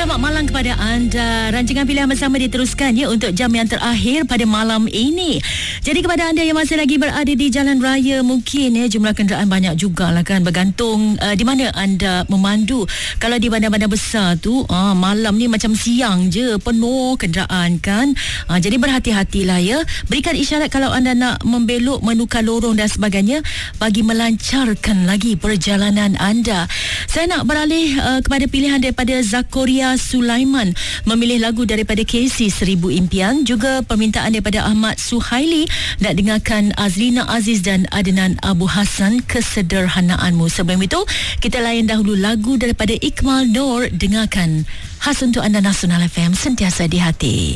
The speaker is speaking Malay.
Selamat malam kepada anda. Rancangan pilihan bersama diteruskan ya untuk jam yang terakhir pada malam ini. Jadi kepada anda yang masih lagi berada di jalan raya, mungkin ya jumlah kenderaan banyak jugalah kan, bergantung di mana anda memandu. Kalau di bandar-bandar besar tu malam ni macam siang je penuh kenderaan kan. Jadi berhati-hatilah ya. Berikan isyarat kalau anda nak membelok, menukar lorong dan sebagainya bagi melancarkan lagi perjalanan anda. Saya nak beralih kepada pilihan daripada Zakoria Sulaiman, memilih lagu daripada Casey Seribu Impian, juga permintaan daripada Ahmad Suhaili nak dengarkan Azlina Aziz dan Adnan Abu Hassan, Kesederhanaanmu. Sebelum itu kita layan dahulu lagu daripada Ikmal Nur, dengarkan khas untuk anda Nasional FM, sentiasa di hati.